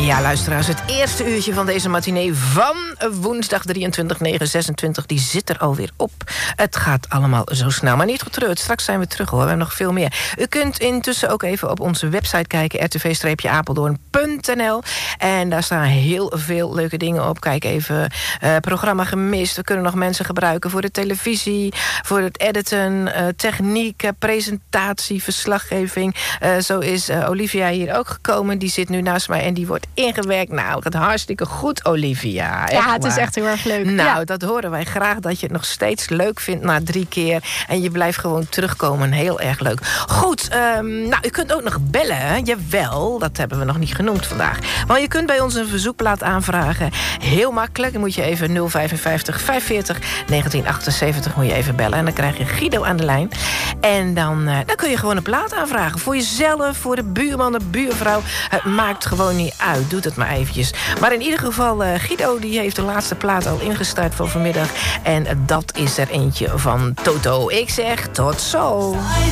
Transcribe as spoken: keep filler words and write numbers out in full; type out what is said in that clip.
Ja, luisteraars, het eerste uurtje van deze matinee van woensdag drieëntwintig negen zesentwintig... die zit er alweer op. Het gaat allemaal zo snel, maar niet getreurd. Straks zijn we terug, hoor. We hebben nog veel meer. U kunt intussen ook even op onze website kijken, r t v apeldoorn punt n l. En daar staan heel veel leuke dingen op. Kijk even, uh, programma gemist. We kunnen nog mensen gebruiken voor de televisie, voor het editen, uh, techniek, uh, presentatie, verslaggeving. Uh, zo is uh, Olivia hier ook gekomen. Die zit nu naast mij en die wordt ingewerkt. Nou, het gaat hartstikke goed, Olivia. Ja, het is echt heel erg leuk. Nou, ja. dat horen wij graag, dat je het nog steeds leuk vindt na drie keer. En je blijft gewoon terugkomen. Heel erg leuk. Goed, um, nou, u kunt ook nog bellen. Hè? Jawel, dat hebben we nog niet genoemd vandaag. Maar je kunt bij ons een verzoekplaat aanvragen. Heel makkelijk. Dan moet je even nul vijfenvijftig vijfenveertig negentien achtenzeventig moet je even bellen. En dan krijg je Guido aan de lijn. En dan, uh, dan kun je gewoon een plaat aanvragen. Voor jezelf, voor de buurman, de buurvrouw. Het maakt gewoon niet uit. Doe het maar eventjes. Maar in ieder geval, uh, Guido die heeft de laatste plaat al ingestart voor vanmiddag. En dat is er eentje van Toto. Ik zeg tot zo.